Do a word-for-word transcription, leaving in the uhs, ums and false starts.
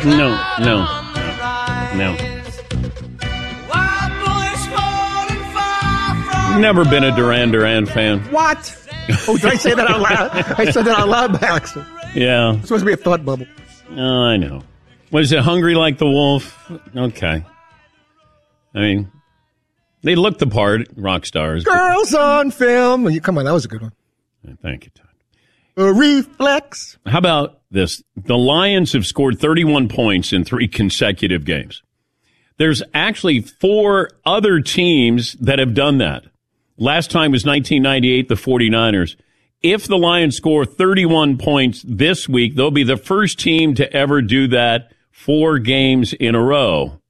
No, no, no. Never been a Duran Duran fan. What? Oh, did I say that out loud? I said that out loud by accident. Yeah. It's supposed to be a thought bubble. Oh, I know. What is it, Hungry Like the Wolf? Okay. I mean, they look the part, rock stars. Girls but... on film. You, come on, that was a good one. Thank you, Todd. A reflex. How about this? The Lions have scored thirty-one points in three consecutive games. There's actually four other teams that have done that. Last time was nineteen ninety-eight, the 49ers. If the Lions score thirty-one points this week, they'll be the first team to ever do that four games in a row.